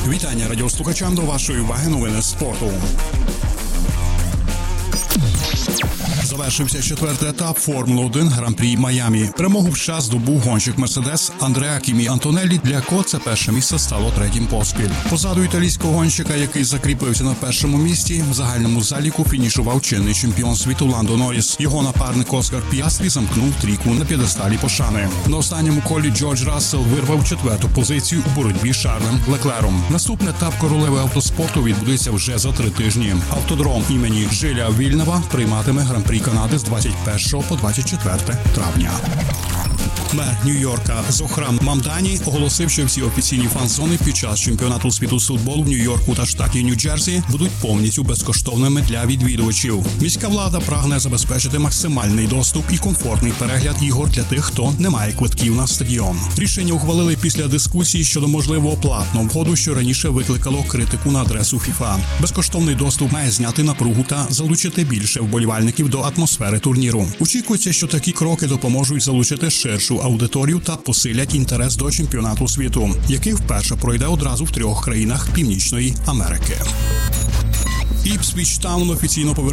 Вітання радіослухачам, до вашої уваги новини спорту. Завершився четвертий етап Формули-1 Гран-прі Майамі. Перемогу в час здобув гонщик Мерседес Андреа Кімі Антонеллі, для якого це перше місце стало третім поспіль. Позаду італійського гонщика, який закріпився на першому місці, в загальному заліку фінішував чинний чемпіон світу Ландо Норріс. Його напарник Оскар Піастрі замкнув трійку на п'єдесталі пошани. На останньому колі Джордж Рассел вирвав четверту позицію у боротьбі з Шарлем Леклером. Наступний етап королеви автоспорту відбудеться вже за 3 тижні. Автодром імені Жиля Вільнева прийматиме Гран-прі Канади з 21 по 24 травня. Мер Нью-Йорка Зохран Мамдані оголосив, що всі офіційні фан-зони під час чемпіонату світу з футболу в Нью-Йорку та штаті Нью-Джерсі будуть повністю безкоштовними для відвідувачів. Міська влада прагне забезпечити максимальний доступ і комфортний перегляд ігор для тих, хто не має квитків на стадіон. Рішення ухвалили після дискусії щодо можливого платного входу, що раніше викликало критику на адресу FIFA. Безкоштовний доступ має зняти напругу та залучити більше вболівальників до атмосфери турніру. Очікується, що такі кроки допоможуть залучити ширшу аудиторію та посилять інтерес до чемпіонату світу, який вперше пройде одразу в 3 країнах Північної Америки. Іпсвіч Таун офіційно повернувся